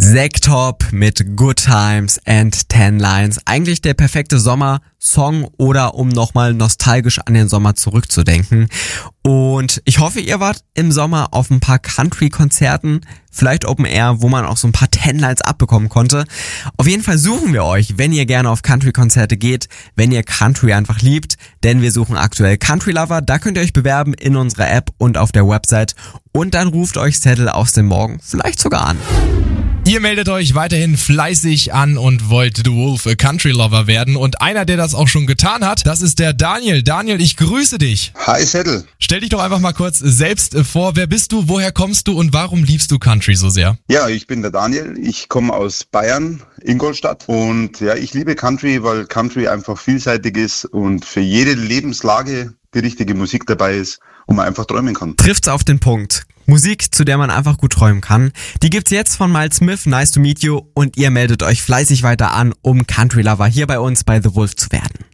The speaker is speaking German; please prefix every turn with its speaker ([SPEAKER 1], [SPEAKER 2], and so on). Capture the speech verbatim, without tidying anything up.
[SPEAKER 1] Sektop mit Good Times and Ten Lines. Eigentlich der perfekte Sommersong oder um nochmal nostalgisch an den Sommer zurückzudenken. Und ich hoffe, ihr wart im Sommer auf ein paar Country-Konzerten, vielleicht Open Air, wo man auch so ein paar Ten Lines abbekommen konnte. Auf jeden Fall suchen wir euch, wenn ihr gerne auf Country-Konzerte geht, wenn ihr Country einfach liebt, denn wir suchen aktuell Country-Lover. Da könnt ihr euch bewerben in unserer App und auf der Website und dann ruft euch Zettel aus dem Morgen vielleicht sogar an.
[SPEAKER 2] Ihr meldet euch weiterhin fleißig an und wollt The Wolf a Country Lover werden. Und einer, der das auch schon getan hat, das ist der Daniel. Daniel, ich grüße dich.
[SPEAKER 3] Hi, Zettel.
[SPEAKER 2] Stell dich doch einfach mal kurz selbst vor. Wer bist du, woher kommst du und warum liebst du Country so sehr?
[SPEAKER 3] Ja, ich bin der Daniel. Ich komme aus Bayern, Ingolstadt. Und ja, ich liebe Country, weil Country einfach vielseitig ist und für jede Lebenslage die richtige Musik dabei ist und man einfach träumen kann.
[SPEAKER 1] Trifft's auf den Punkt. Musik, zu der man einfach gut träumen kann. Die gibt's jetzt von Miles Smith, Nice to Meet You, und ihr meldet euch fleißig weiter an, um Country Lover hier bei uns bei The Wolf zu werden.